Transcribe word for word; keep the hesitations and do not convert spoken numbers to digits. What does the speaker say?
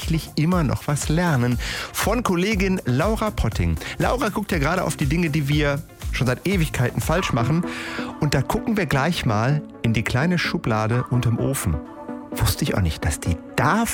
tatsächlich immer noch was lernen. Von Kollegin Laura Potting. Laura guckt ja gerade auf die Dinge, die wir schon seit Ewigkeiten falsch machen. Und da gucken wir gleich mal in die kleine Schublade unterm Ofen. Wusste ich auch nicht, dass die da